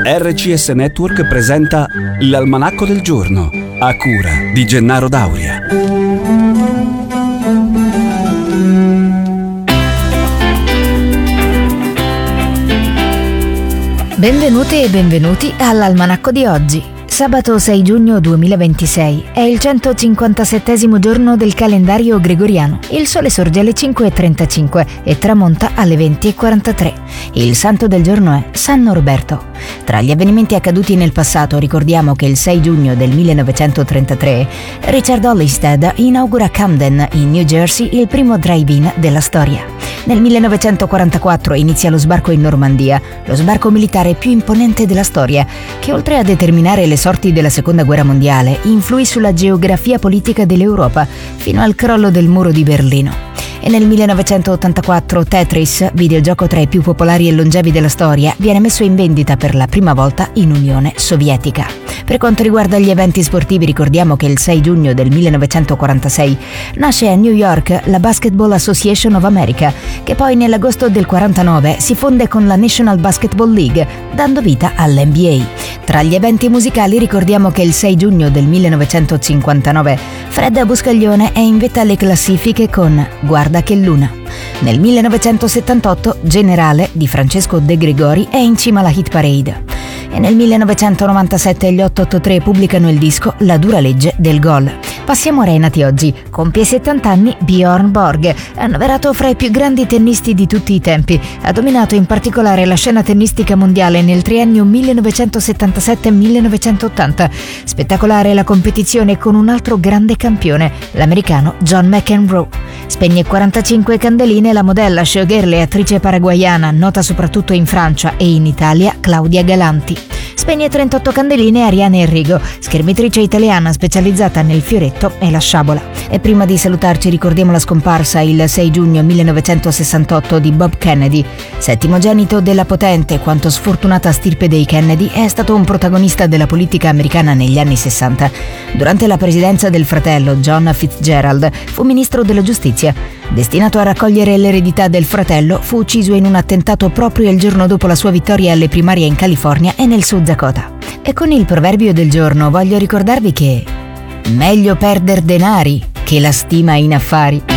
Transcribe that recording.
RCS Network presenta l'Almanacco del Giorno, a cura di Gennaro Dauria. Benvenute e benvenuti all'Almanacco di oggi. Sabato 6 giugno 2026 è il 157° giorno del calendario gregoriano. Il sole sorge alle 5:35 e tramonta alle 20:43. Il santo del giorno è San Norberto. Tra gli avvenimenti accaduti nel passato ricordiamo che il 6 giugno del 1933 Richard Ollisted inaugura Camden, in New Jersey, il primo drive-in della storia. Nel 1944 inizia lo sbarco in Normandia, lo sbarco militare più imponente della storia, che oltre a determinare le sorti della Seconda Guerra Mondiale, influì sulla geografia politica dell'Europa fino al crollo del muro di Berlino. E nel 1984 Tetris, videogioco tra i più popolari e longevi della storia, viene messo in vendita per la prima volta in Unione Sovietica. Per quanto riguarda gli eventi sportivi, ricordiamo che il 6 giugno del 1946 nasce a New York la Basketball Association of America, che poi nell'agosto del 49 si fonde con la National Basketball League, dando vita all'NBA. Tra gli eventi musicali ricordiamo che il 6 giugno del 1959 Fred Buscaglione è in vetta alle classifiche con Guarda che luna. Nel 1978 Generale di Francesco De Gregori è in cima alla hit parade. E nel 1997 gli 883 pubblicano il disco La dura legge del gol. Passiamo ora ai nati oggi. Compie 70 anni Björn Borg, annoverato fra i più grandi tennisti di tutti i tempi. Ha dominato in particolare la scena tennistica mondiale nel triennio 1977-1980. Spettacolare la competizione con un altro grande campione, l'americano John McEnroe. Spegne 45 candeline la modella, showgirl e attrice paraguayana, nota soprattutto in Francia e in Italia, Claudia Galanti. Spegne 38 candeline Ariane Enrigo, schermitrice italiana specializzata nel fioretto e la sciabola. E prima di salutarci ricordiamo la scomparsa il 6 giugno 1968 di Bob Kennedy. Settimogenito della potente quanto sfortunata stirpe dei Kennedy, è stato un protagonista della politica americana negli anni 60. Durante la presidenza del fratello John Fitzgerald fu ministro della giustizia. Destinato a raccogliere l'eredità del fratello, fu ucciso in un attentato proprio il giorno dopo la sua vittoria alle primarie in California e nel South Dakota. E con il proverbio del giorno voglio ricordarvi che meglio perder denari che la stima in affari.